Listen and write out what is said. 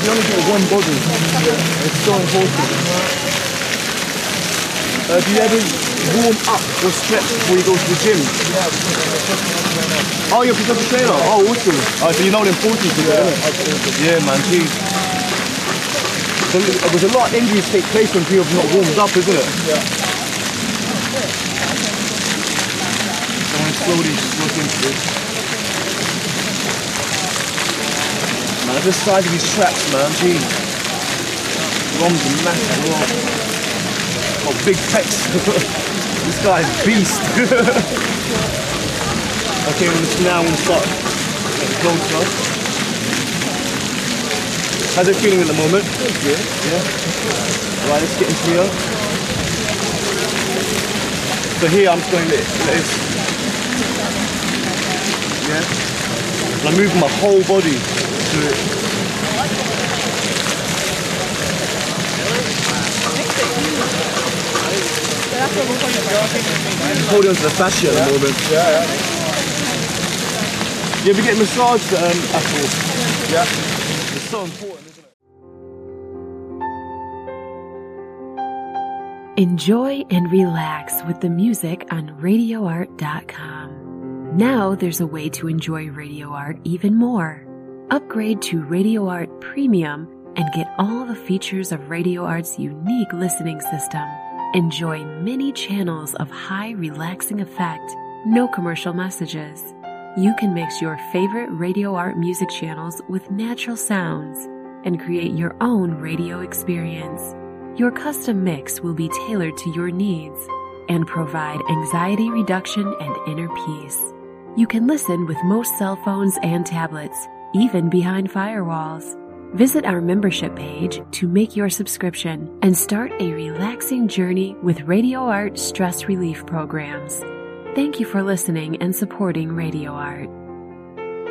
you only get one body. It's so important. Do you ever warm up or stretch before you go to the gym? Oh, you're a professional trainer? Oh, awesome. So you know the importance of it, innit? Yeah, man, geez. So there's a lot of injuries take place when people have not warmed up, isn't it? Yeah. So I'm slowly just look into this. Man, look at the size of these traps, man, geez. Roms are massive as well. Oh, big pecs. This guy's beast. Okay, now I'm going to start getting closer. How's it feeling at the moment? Good. Yeah? Right, let's get into here. So here I'm just going like this. Yeah? And I'm moving my whole body to it. I'm holding onto the fascia at the moment. Yeah. You ever get massaged at all? Yeah. It's so important, isn't it? Enjoy and relax with the music on RadioArt.com. Now there's a way to enjoy Radio Art even more. Upgrade to Radio Art Premium and get all the features of Radio Art's unique listening system. Enjoy many channels of high relaxing effect, no commercial messages. You can mix your favorite Radio Art music channels with natural sounds and create your own radio experience. Your custom mix will be tailored to your needs and provide anxiety reduction and inner peace. You can listen with most cell phones and tablets, even behind firewalls. Visit our membership page to make your subscription and start a relaxing journey with Radio Art stress relief programs. Thank you for listening and supporting Radio Art.